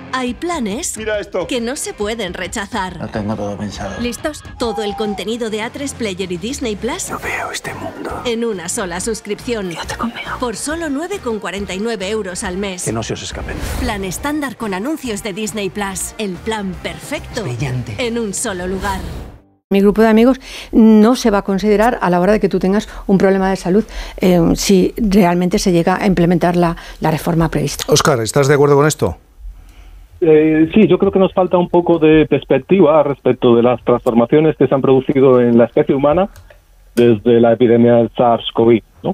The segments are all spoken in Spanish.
Hay planes Mira esto. que no se pueden rechazar. Lo tengo todo pensado. ¿Listos? Todo el contenido de A3 Player y Disney Plus No veo este mundo. en una sola suscripción. Yo te conmigo. Por solo 9,49 euros al mes. Que no se os escapen. Plan estándar con anuncios de Disney Plus. El plan perfecto. Brillante. En un solo lugar. Mi grupo de amigos no se va a considerar a la hora de que tú tengas un problema de salud si realmente se llega a implementar la reforma prevista. Óscar, ¿estás de acuerdo con esto? Sí, yo creo que nos falta un poco de perspectiva respecto de las transformaciones que se han producido en la especie humana desde la epidemia del SARS-CoV, ¿no?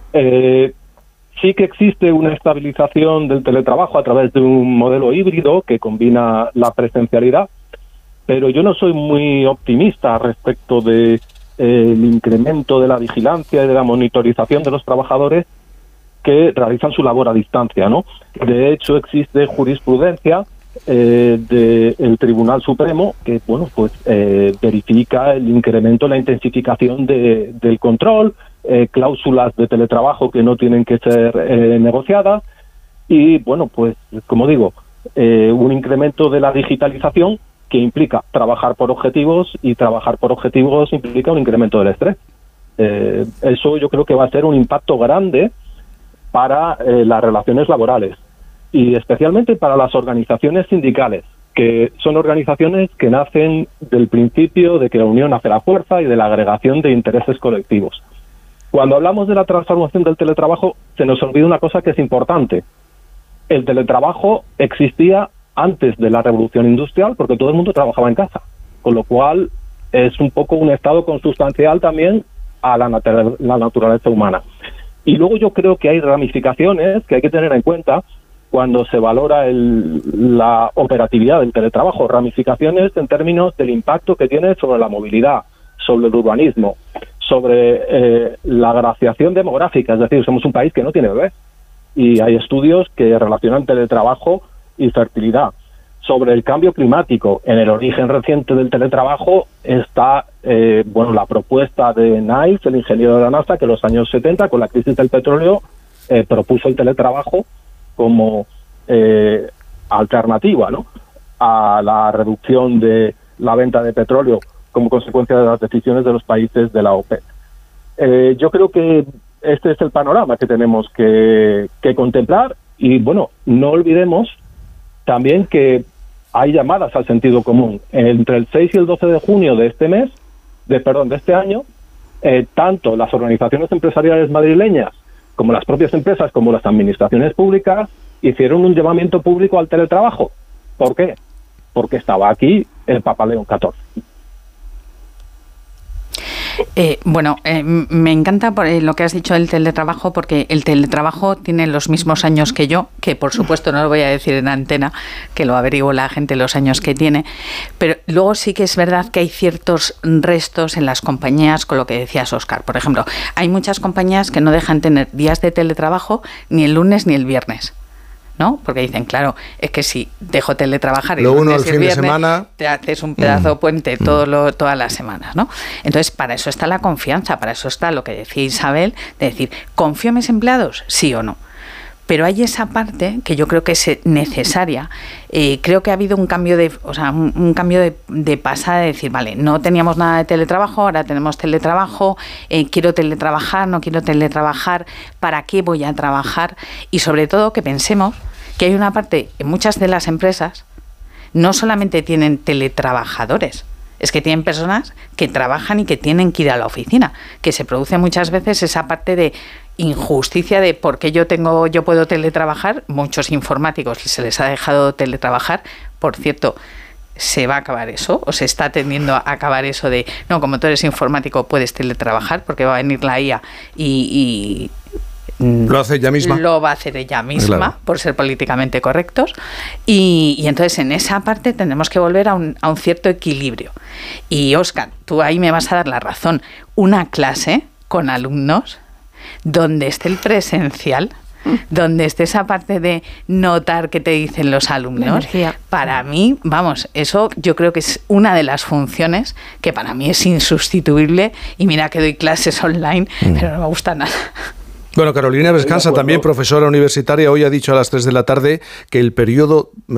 Sí que existe una estabilización del teletrabajo a través de un modelo híbrido que combina la presencialidad, pero yo no soy muy optimista respecto de el incremento de la vigilancia y de la monitorización de los trabajadores que realizan su labor a distancia, ¿no? De hecho, existe jurisprudencia del Tribunal Supremo que, bueno, pues verifica el incremento, la intensificación del control, cláusulas de teletrabajo que no tienen que ser negociadas y, bueno, pues, como digo, un incremento de la digitalización que implica trabajar por objetivos y trabajar por objetivos implica un incremento del estrés. Eso yo creo que va a ser un impacto grande para las relaciones laborales y especialmente para las organizaciones sindicales, que son organizaciones que nacen del principio de que la unión hace la fuerza y de la agregación de intereses colectivos. Cuando hablamos de la transformación del teletrabajo, se nos olvida una cosa que es importante. El teletrabajo existía antes de la revolución industrial porque todo el mundo trabajaba en casa, con lo cual es un poco un estado consustancial también a la naturaleza humana. Y luego yo creo que hay ramificaciones que hay que tener en cuenta cuando se valora la operatividad del teletrabajo, ramificaciones en términos del impacto que tiene sobre la movilidad, sobre el urbanismo, sobre la glaciación demográfica, es decir, somos un país que no tiene bebés y hay estudios que relacionan teletrabajo y fertilidad. Sobre el cambio climático, en el origen reciente del teletrabajo está la propuesta de Niles, el ingeniero de la NASA, que en los años 70, con la crisis del petróleo, propuso el teletrabajo como alternativa, ¿no?, a la reducción de la venta de petróleo como consecuencia de las decisiones de los países de la OPEP. Yo creo que este es el panorama que tenemos que contemplar y, bueno, no olvidemos también que hay llamadas al sentido común. Entre el 6 y el 12 de junio de este año, tanto las organizaciones empresariales madrileñas como las propias empresas, como las administraciones públicas, hicieron un llamamiento público al teletrabajo. ¿Por qué? Porque estaba aquí el Papa León XIV. Me encanta lo que has dicho del teletrabajo, porque el teletrabajo tiene los mismos años que yo, que por supuesto no lo voy a decir en antena, que lo averiguo la gente los años que tiene, pero luego sí que es verdad que hay ciertos restos en las compañías, con lo que decías, Óscar. Por ejemplo, hay muchas compañías que no dejan tener días de teletrabajo ni el lunes ni el viernes, ¿no? Porque dicen, claro, es que si dejo teletrabajar y lo uno lunes al y el fin viernes, de semana te haces un pedazo de puente todas las semanas, ¿no? Entonces, para eso está la confianza, para eso está lo que decía Isabel, de decir, ¿confío en mis empleados? Sí o no. Pero hay esa parte que yo creo que es necesaria. Creo que ha habido un cambio de pasada, de decir, vale, no teníamos nada de teletrabajo, ahora tenemos teletrabajo, quiero teletrabajar, no quiero teletrabajar, ¿para qué voy a trabajar? Y sobre todo que pensemos que hay una parte, en muchas de las empresas, no solamente tienen teletrabajadores, es que tienen personas que trabajan y que tienen que ir a la oficina, que se produce muchas veces esa parte de injusticia de por qué yo puedo teletrabajar. Muchos informáticos se les ha dejado teletrabajar. Por cierto, se va a acabar eso, o se está tendiendo a acabar eso de, no, como tú eres informático puedes teletrabajar porque va a venir la IA y lo hace ella misma. Lo va a hacer ella misma, claro, por ser políticamente correctos. Y entonces en esa parte tenemos que volver a un cierto equilibrio. Y Óscar, tú ahí me vas a dar la razón. Una clase con alumnos donde esté el presencial, donde esté esa parte de notar qué te dicen los alumnos, para mí, vamos, eso yo creo que es una de las funciones que para mí es insustituible. Y mira que doy clases online, pero no me gusta nada. Bueno, Carolina Vescanza, también profesora universitaria, hoy ha dicho a las 3 de la tarde que el periodo